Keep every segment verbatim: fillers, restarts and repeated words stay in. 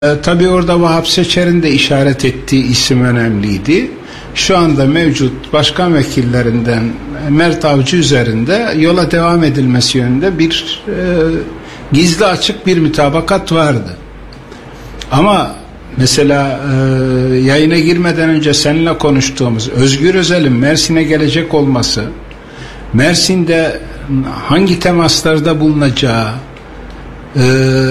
E, tabii orada Vahap Seçer'in de işaret ettiği isim önemliydi. Şu anda mevcut başkan vekillerinden Mert Avcı üzerinde yola devam edilmesi yönünde bir e, gizli açık bir mütabakat vardı. Ama mesela e, yayına girmeden önce seninle konuştuğumuz Özgür Özel'in Mersin'e gelecek olması, Mersin'de hangi temaslarda bulunacağı, e,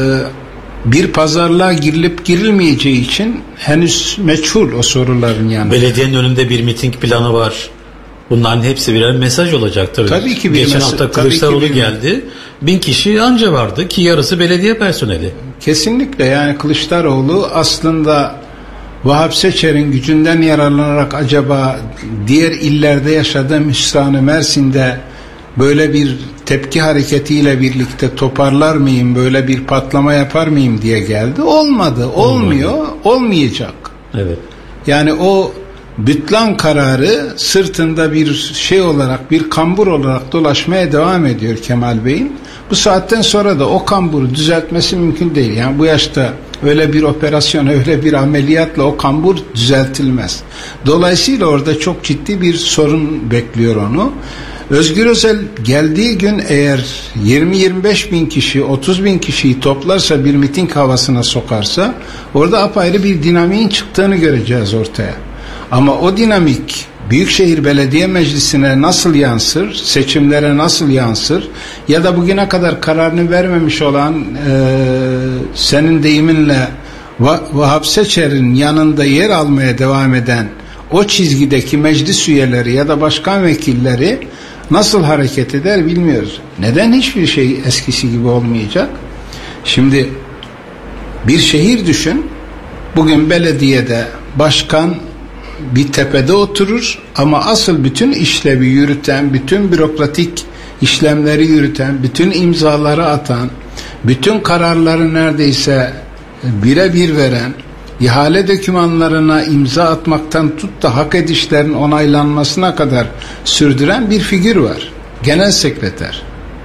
bir pazarlığa girilip girilmeyeceği için henüz meçhul o soruların yanında. Belediyenin önünde bir miting planı var. Bunların hepsi birer mesaj olacaktır. Tabii ki bir Geçen mesaj, hafta Kılıçdaroğlu geldi. Bin kişi anca vardı ki yarısı belediye personeli. Kesinlikle, yani Kılıçdaroğlu aslında Vahap Seçer'in gücünden yararlanarak acaba diğer illerde yaşadığım hüsranı Mersin'de böyle bir tepki hareketiyle birlikte toparlar mıyım, böyle bir patlama yapar mıyım diye geldi. Olmadı, olmuyor, Olmadı. olmayacak. Evet. Yani o bütlan kararı sırtında bir şey olarak, bir kambur olarak dolaşmaya devam ediyor Kemal Bey'in. Bu saatten sonra da o kamburu düzeltmesi mümkün değil. Yani bu yaşta öyle bir operasyon, öyle bir ameliyatla o kambur düzeltilmez. Dolayısıyla orada çok ciddi bir sorun bekliyor onu. Özgür Özel geldiği gün eğer yirmi yirmi beş bin kişi, otuz bin kişiyi toplarsa, bir miting havasına sokarsa, orada apayrı bir dinamiğin çıktığını göreceğiz ortaya. Ama o dinamik Büyükşehir Belediye Meclisi'ne nasıl yansır, seçimlere nasıl yansır ya da bugüne kadar kararını vermemiş olan e, senin deyiminle Vahap Seçer'in yanında yer almaya devam eden o çizgideki meclis üyeleri ya da başkan vekilleri nasıl hareket eder bilmiyoruz. Neden hiçbir şey eskisi gibi olmayacak? Şimdi bir şehir düşün, bugün belediyede başkan bir tepede oturur ama asıl bütün işlevi yürüten, bütün bürokratik işlemleri yürüten, bütün imzaları atan, bütün kararları neredeyse birebir veren, ihale dokümanlarına imza atmaktan tut da hak edişlerin onaylanmasına kadar sürdüren bir figür var. Genel sekreter.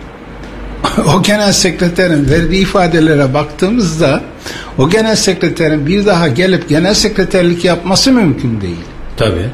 O genel sekreterin verdiği ifadelere baktığımızda o genel sekreterin bir daha gelip genel sekreterlik yapması mümkün değil. Tabii.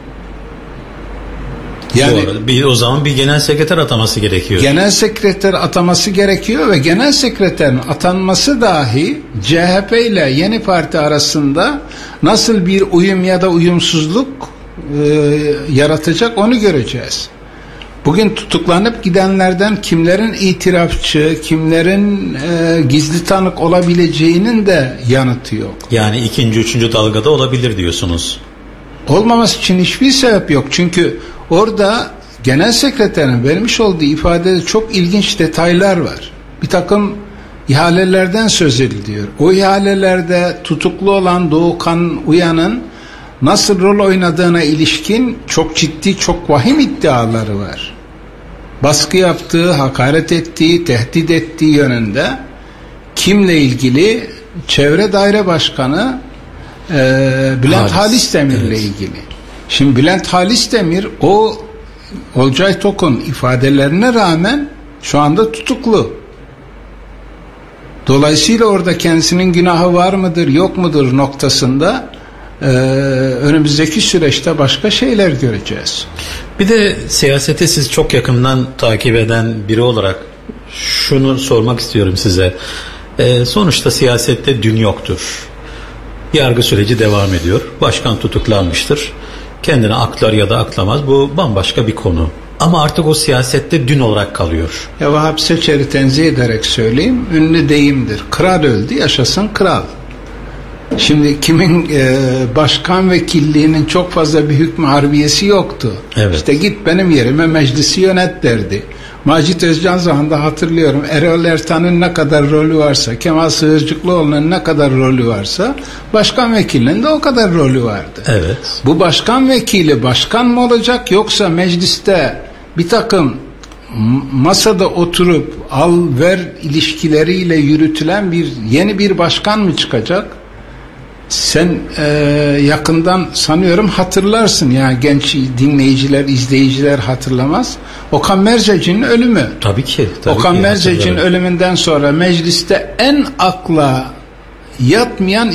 Yani bir, o zaman bir genel sekreter ataması gerekiyor. Genel sekreter ataması gerekiyor ve genel sekreterin atanması dahi C H P ile Yeni Parti arasında nasıl bir uyum ya da uyumsuzluk e, yaratacak onu göreceğiz. Bugün tutuklanıp gidenlerden kimlerin itirafçı, kimlerin e, gizli tanık olabileceğinin de yanıtı yok. Yani ikinci, üçüncü dalgada olabilir diyorsunuz. Olmaması için hiçbir sebep yok. Çünkü orada genel sekreterin vermiş olduğu ifadede çok ilginç detaylar var. Bir takım ihalelerden söz ediliyor. O ihalelerde tutuklu olan Doğukan Uyan'ın nasıl rol oynadığına ilişkin çok ciddi, çok vahim iddiaları var. Baskı yaptığı, hakaret ettiği, tehdit ettiği yönünde. Kimle ilgili? Çevre Daire Başkanı e, Bülent Halis, Halis Demir'le evet. ilgili. Şimdi Bülent Halis Demir o Olcay Tok'un ifadelerine rağmen şu anda tutuklu. Dolayısıyla orada kendisinin günahı var mıdır, yok mudur noktasında Ee, önümüzdeki süreçte başka şeyler göreceğiz. Bir de siyaseti siz çok yakından takip eden biri olarak şunu sormak istiyorum size. Ee, sonuçta siyasette dün yoktur. Yargı süreci devam ediyor. Başkan tutuklanmıştır. Kendine aklar ya da aklamaz. Bu bambaşka bir konu. Ama artık o siyasette dün olarak kalıyor. Ya Vahap Seçer'i tenzih ederek söyleyeyim. Ünlü deyimdir. Kral öldü, yaşasın kral. Şimdi kimin e, başkan vekilliğinin çok fazla bir hükmü harbiyesi yoktu. Evet. İşte git benim yerime meclisi yönet derdi. Macit Özcan zamanında hatırlıyorum. Erol Ertan'ın ne kadar rolü varsa, Kemal Sığırcıklıoğlu'nun ne kadar rolü varsa, başkan vekilinin de o kadar rolü vardı. Evet. Bu başkan vekili başkan mı olacak, yoksa mecliste bir takım masada oturup al ver ilişkileriyle yürütülen bir yeni bir başkan mı çıkacak? Sen e, yakından sanıyorum hatırlarsın, yani genç dinleyiciler, izleyiciler hatırlamaz. Okan Merzeci'nin ölümü. Tabii ki. Tabii Okan ki, Merzeci'nin ölümünden sonra mecliste en akla yatmayan